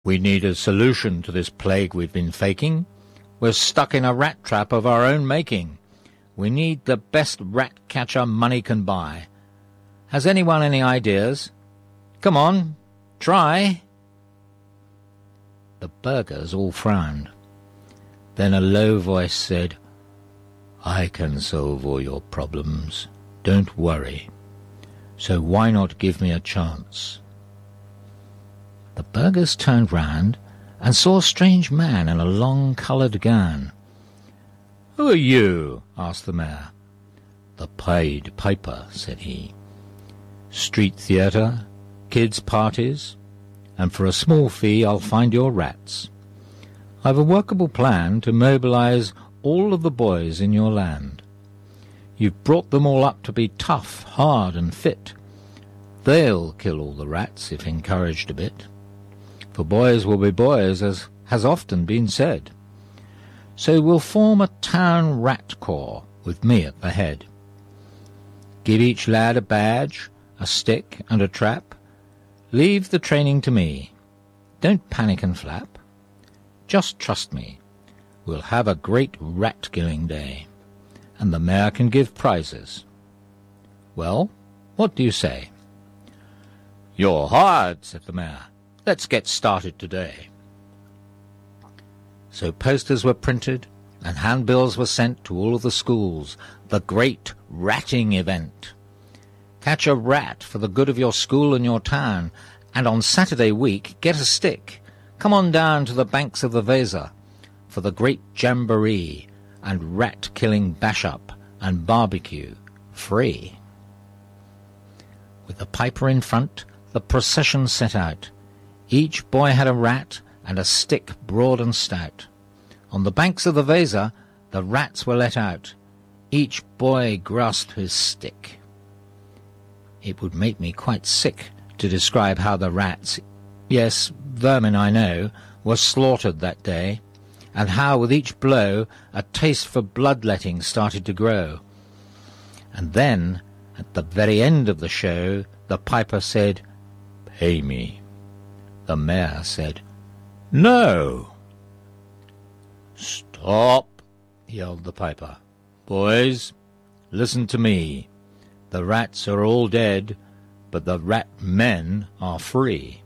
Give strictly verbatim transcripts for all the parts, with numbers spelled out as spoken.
We need a solution to this plague we've been faking. We're stuck in a rat trap of our own making. We need the best rat catcher money can buy. Has anyone any ideas? Come on, try. The burghers all frowned. Then a low voice said, I can solve all your problems. Don't worry. So why not give me a chance? The burghers turned round and saw a strange man in a long coloured gown. Who are you? Asked the mayor. The Pied Piper, said he. Street theatre, kids' parties, and for a small fee I'll find your rats. I've a workable plan to mobilise all of the boys in your land. You've brought them all up to be tough, hard and fit. They'll kill all the rats if encouraged a bit. For boys will be boys, as has often been said. So we'll form a town rat corps with me at the head. Give each lad a badge, a stick and a trap. Leave the training to me. Don't panic and flap. Just trust me. We'll have a great rat-killing day, and the mayor can give prizes. Well, what do you say? You're hired, said the mayor. Let's get started today. So posters were printed, and handbills were sent to all of the schools, the great ratting event. Catch a rat for the good of your school and your town, and on Saturday week get a stick. Come on down to the banks of the Weser for the great jamboree and rat-killing bash-up and barbecue, free. With the piper in front, the procession set out. Each boy had a rat and a stick broad and stout. On the banks of the Weser, the rats were let out. Each boy grasped his stick. It would make me quite sick to describe how the rats, yes, vermin I know, were slaughtered that day, and how with each blow a taste for bloodletting started to grow. And then, at the very end of the show, the piper said, Pay me. The mayor said, No. Stop, yelled the piper. Boys, listen to me. The rats are all dead, but the rat men are free.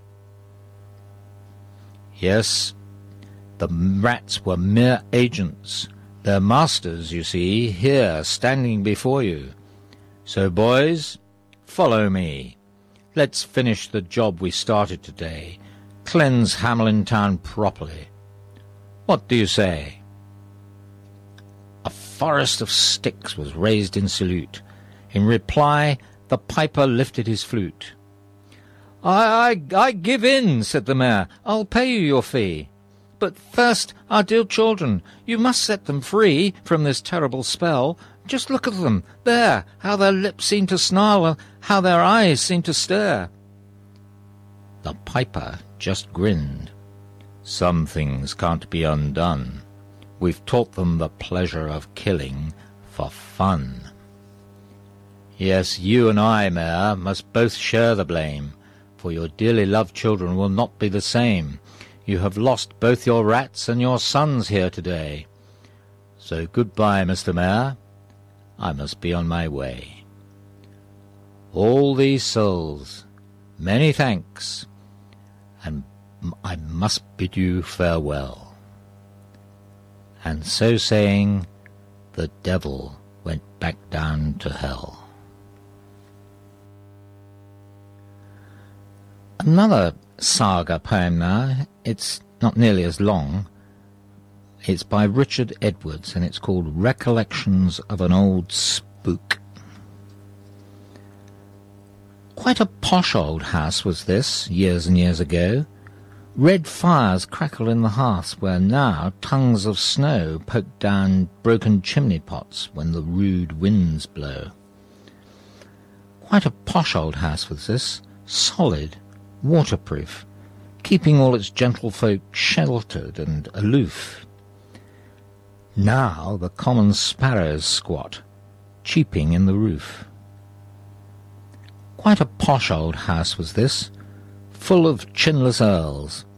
Yes, the rats were mere agents, their masters, you see, here standing before you. So, boys, follow me. Let's finish the job we started today. Cleanse Hamelin Town properly. What do you say? A forest of sticks was raised in salute. In reply, the piper lifted his flute. I, I, I give in, said the mayor. I'll pay you your fee. But first, our dear children, you must set them free from this terrible spell. Just look at them, there, how their lips seem to snarl, how their eyes seem to stare. The piper just grinned. Some things can't be undone. We've taught them the pleasure of killing for fun. Yes, you and I, Mayor, must both share the blame, for your dearly loved children will not be the same. You have lost both your rats and your sons here today. So goodbye, Mister Mayor. I must be on my way. All these souls, many thanks, and I must bid you farewell. And so saying, the devil went back down to hell. Another saga poem now. It's not nearly as long. It's by Richard Edwards, and it's called Recollections of an Old Spook. Quite a posh old house was this, years and years ago. Red fires crackled in the hearth, where now tongues of snow poke down broken chimney pots when the rude winds blow. Quite a posh old house was this, solid, waterproof, keeping all its gentlefolk sheltered and aloof. Now the common sparrows squat, cheeping in the roof. Quite a posh old house was this, full of chinless earls,